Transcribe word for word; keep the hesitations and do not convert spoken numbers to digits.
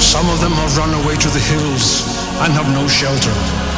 Some of them have run away to the hills and have no shelter.